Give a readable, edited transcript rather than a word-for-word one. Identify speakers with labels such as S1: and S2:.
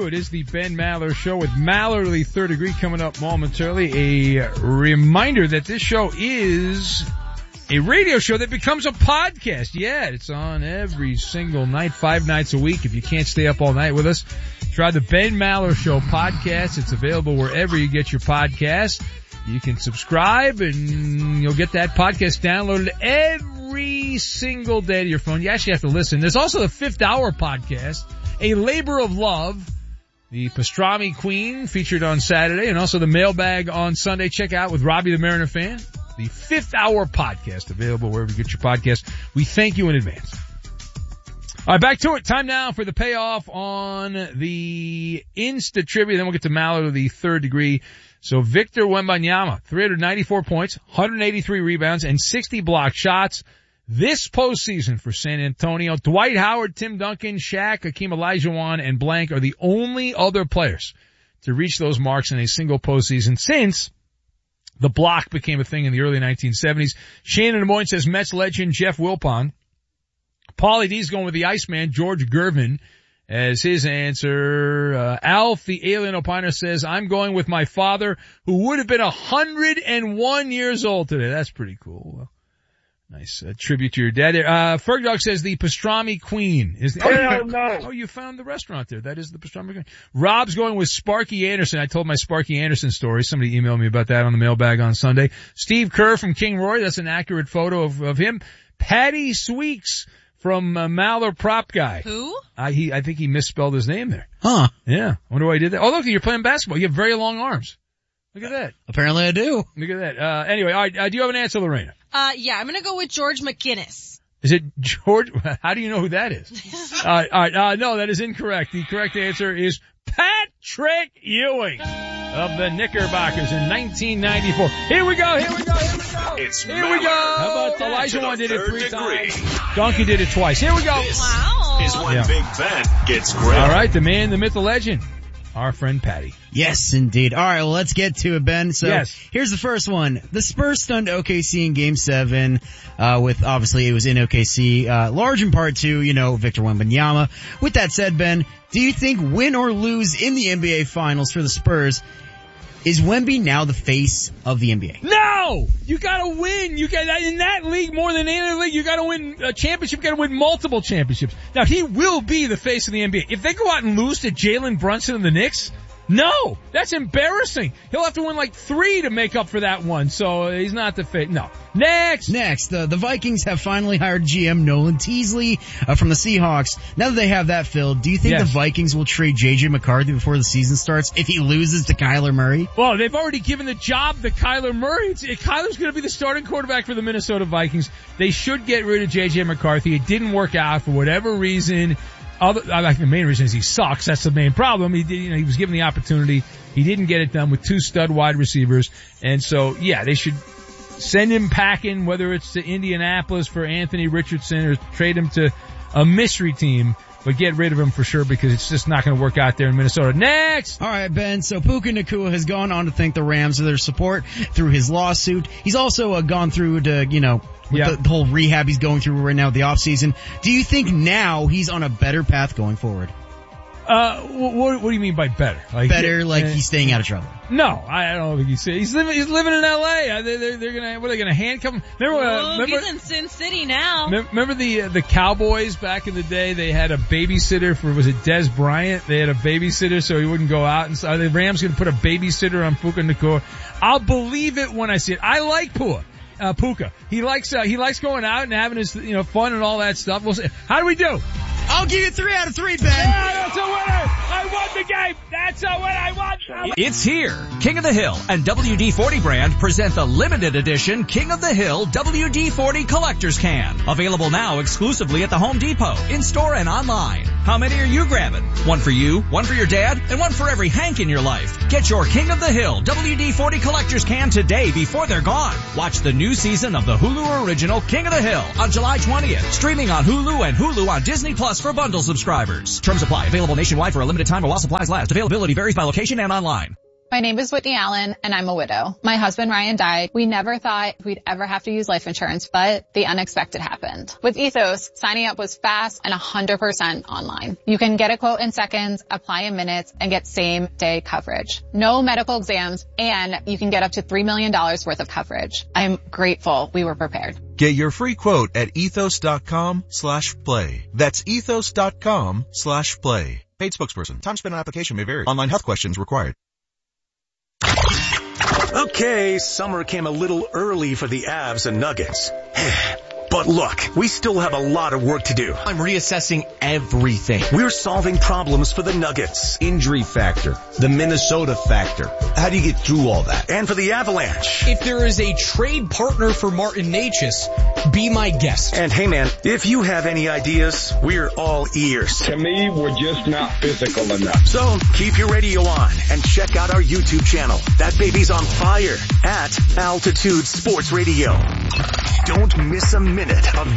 S1: It is the Ben Maller Show with Mallerly Third Degree coming up momentarily. A reminder that this show is a radio show that becomes a podcast. Yeah, it's on every single night, 5 nights a week. If you can't stay up all night with us, try the Ben Maller Show podcast. It's available wherever you get your podcasts. You can subscribe and you'll get that podcast downloaded every single day to your phone. You actually have to listen. There's also the Fifth Hour podcast, A Labor of Love, the Pastrami Queen featured on Saturday, and also the Mailbag on Sunday. Check out with Robbie the Mariner fan, the Fifth Hour podcast, available wherever you get your podcast. We thank you in advance. All right, back to it. Time now for the payoff on the Insta Trivia. Then we'll get to Maller, the Third Degree. So Victor Wembanyama, 394 points, 183 rebounds, and 60 block shots this postseason for San Antonio. Dwight Howard, Tim Duncan, Shaq, Hakeem Olajuwon, and Blank are the only other players to reach those marks in a single postseason since the block became a thing in the early 1970s. Shannon Des Moines says Mets legend Jeff Wilpon. Paulie D's going with the Iceman, George Gervin, as his answer. Alf, the alien opiner, says, I'm going with my father, who would have been 101 years old today. That's pretty cool. Nice tribute to your dad there. Ferg Dog says the Pastrami Queen is the,
S2: no.
S1: Oh, you found the restaurant there. That is the Pastrami Queen. Rob's going with Sparky Anderson. I told my Sparky Anderson story. Somebody emailed me about that on the mailbag on Sunday. Steve Kerr from King Roy. That's an accurate photo of him. Patty Sweeks from Maller Prop Guy.
S3: Who?
S1: I think he misspelled his name there.
S4: Huh.
S1: Yeah. I wonder why he did that. Oh, look, you're playing basketball. You have very long arms. Look at that.
S4: Apparently I do.
S1: Look at that. Anyway, all right, do you have an answer, Lorena?
S3: Yeah, I'm gonna go with George McGinnis.
S1: Is it George? How do you know who that is? All right, no, that is incorrect. The correct answer is Patrick Ewing of the Knickerbockers in 1994. Here we go.
S5: It's
S1: Here we go. How about Olajuwon did it 3 times? Donkey did it twice. Here we go.
S3: Wow.
S5: Is when Big Ben gets grilled.
S1: All right, the man, the myth, the legend, our friend Patty.
S4: Yes, indeed. All right, well, let's get to it, Ben. So
S1: yes.
S4: Here's the first one. The Spurs stunned OKC in Game 7, with obviously it was in OKC, large in part to, Victor Wembanyama. With that said, Ben, do you think win or lose in the NBA Finals for the Spurs, is Wemby now the face of the NBA?
S1: No! You gotta win. In that league more than any other league, you gotta win a championship, you gotta win multiple championships. Now, he will be the face of the NBA. If they go out and lose to Jalen Brunson and the Knicks, no! That's embarrassing. He'll have to win like 3 to make up for that one, so he's not the face. No. Next, the Vikings have finally hired GM Nolan Teasley from the Seahawks. Now that they have that filled, do you think the Vikings will trade J.J. McCarthy before the season starts if he loses to Kyler Murray? Well, they've already given the job to Kyler Murray. Kyler's going to be the starting quarterback for the Minnesota Vikings. They should get rid of J.J. McCarthy. It didn't work out for whatever reason. The main reason is he sucks. That's the main problem. He was given the opportunity. He didn't get it done with 2 stud wide receivers. And so, they should send him packing, whether it's to Indianapolis for Anthony Richardson or trade him to a mystery team, but get rid of him for sure because it's just not going to work out there in Minnesota. Next!
S4: All right, Ben. So Puka Nacua has gone on to thank the Rams for their support through his lawsuit. He's also gone through to, the whole rehab he's going through right now with the offseason. Do you think now he's on a better path going forward?
S1: What do you mean by better?
S4: He's staying out of trouble.
S1: No, I don't think he's living in L.A. They're gonna handcuff him? Remember,
S3: he's in Sin City now.
S1: Remember the Cowboys back in the day? They had a babysitter for, was it Dez Bryant? They had a babysitter so he wouldn't go out. And so are the Rams gonna put a babysitter on Puka Nacua? I'll believe it when I see it. I like Puka. He likes going out and having his, fun and all that stuff. We'll see. How do we do?
S4: I'll give you 3 out of 3, Ben.
S1: Yeah, that's a winner. I won the game. That's a win. I won.
S6: It's here. King of the Hill and WD-40 brand present the limited edition King of the Hill WD-40 Collector's Can. Available now exclusively at the Home Depot, in-store and online. How many are you grabbing? One for you, one for your dad, and one for every Hank in your life. Get your King of the Hill WD-40 Collector's Can today before they're gone. Watch the new season of the Hulu original King of the Hill on July 20th. Streaming on Hulu and Hulu on Disney Plus for bundle subscribers. Terms apply. Available nationwide for a limited time or while supplies last. Availability varies by location and online.
S2: My name is Whitney Allen, and I'm a widow. My husband Ryan died. We never thought we'd ever have to use life insurance, but the unexpected happened. With Ethos, signing up was fast and 100% online. You can get a quote in seconds, apply in minutes, and get same-day coverage. No medical exams, and you can get up to $3 million worth of coverage. I'm grateful we were prepared.
S7: Get your free quote at ethos.com/play. That's ethos.com/play. Paid spokesperson. Time spent on application may vary. Online health questions required.
S8: Okay, summer came a little early for the Avs and Nuggets. But look, we still have a lot of work to do.
S9: I'm reassessing everything.
S8: We're solving problems for the Nuggets.
S9: Injury factor, the Minnesota factor. How do you get through all that?
S8: And for the Avalanche.
S10: If there is a trade partner for Martin Necas, be my guest.
S8: And hey man, if you have any ideas, we're all ears.
S11: To me, we're just not physical enough.
S8: So keep your radio on and check out our YouTube channel. That baby's on fire at Altitude Sports Radio. Don't miss a minute of